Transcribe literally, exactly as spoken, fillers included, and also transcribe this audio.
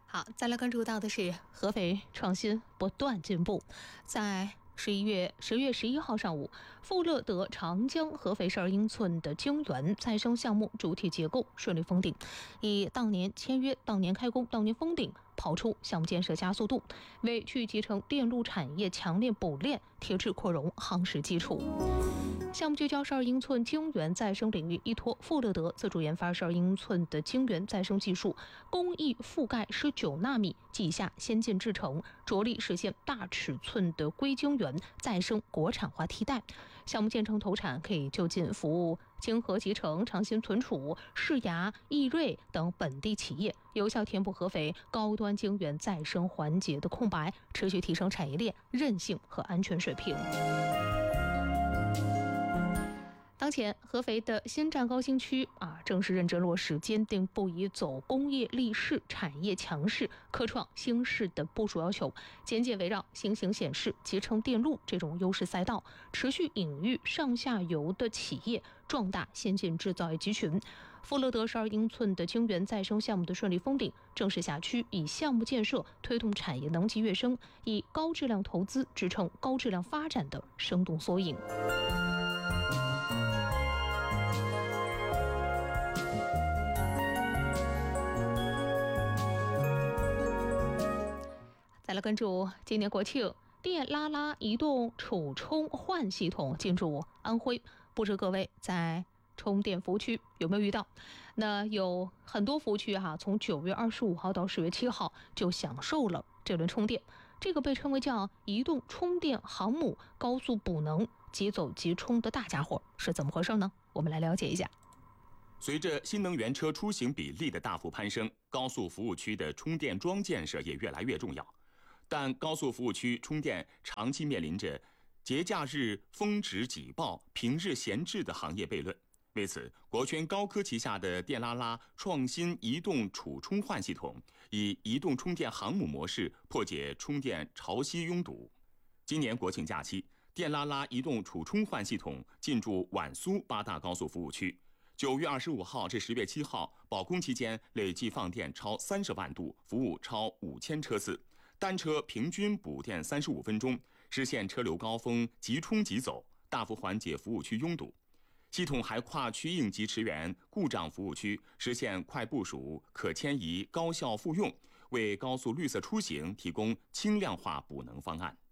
好，再来关注到的是合肥创新不断进步。在十一月十月十一号上午，富乐德长江合肥十二英寸的晶圆再生项目主体结构顺利封顶，以当年签约、当年开工、当年封顶跑出项目建设加速度，为去集成电路产业强链补链、铁质扩容夯实基础。项目聚焦十二英寸晶圆再生领域，依托富乐德自主研发十二英寸的晶圆再生技术，工艺覆盖十九纳米及以下先进制程，着力实现大尺寸的硅晶圆再生国产化替代。项目建成投产，可以就近服务晶核集成、长鑫存储、世牙、易瑞等本地企业，有效填补合肥高端晶圆再生环节的空白，持续提升产业链韧性和安全水平。当前，合肥的新站高新区啊，正是认真落实坚定不移走工业立市、产业强势、科创兴市的部署要求，简简围绕新型显示、集成电路这种优势赛道，持续引育上下游的企业，壮大先进制造业集群。富乐德十二英寸的晶圆再生项目的顺利封顶，正是辖区以项目建设推动产业能级跃升，以高质量投资支撑高质量发展的生动缩影。再来关注今年国庆电拉拉移动储充换系统进驻安徽，不知各位在充电服务区有没有遇到？那有很多服务区哈、啊，从九月二十五号到十月七号就享受了这轮充电，这个被称为叫移动充电航母高速补能即走即充的大家伙是怎么回事呢？我们来了解一下。 随着新能源车出行比例的大幅攀升，高速服务区的充电桩建设也越来越重要。但高速服务区充电长期面临着节假日峰值挤爆、平日闲置的行业悖论。为此，国轩高科旗下的电拉拉创新移动储充换系统，以移动充电航母模式破解充电潮汐拥堵。今年国庆假期，电拉拉移动储充换系统进驻皖苏八大高速服务区。九月二十五号至十月七号，保供期间累计放电超三十万度，服务超五千车次。单车平均补电三十五分钟，实现车流高峰即充即走，大幅缓解服务区拥堵。系统还跨区应急驰援故障服务区，实现快部署、可迁移、高效复用，为高速绿色出行提供轻量化补能方案。